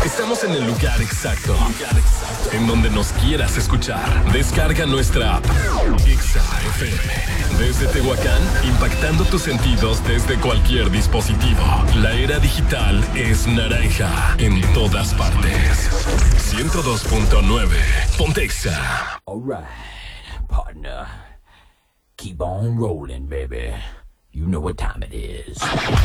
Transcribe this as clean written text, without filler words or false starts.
Estamos en el lugar exacto. En donde nos quieras escuchar. Descarga nuestra app. Exa FM. Desde Tehuacán, impactando tus sentidos desde cualquier dispositivo. La era digital es naranja en todas partes. 102.9. Ponte Exa. All right, partner. Keep on rolling, baby. You know what time it is.